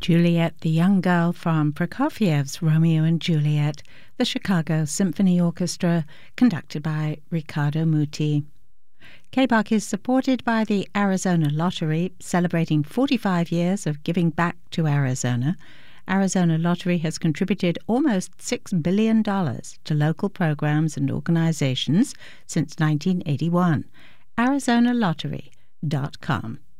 Juliet, the young girl from Prokofiev's Romeo and Juliet, the Chicago Symphony Orchestra, conducted by Riccardo Muti. KBAQ is supported by the Arizona Lottery, celebrating 45 years of giving back to Arizona. Arizona Lottery has contributed almost $6 billion to local programs and organizations since 1981. ArizonaLottery.com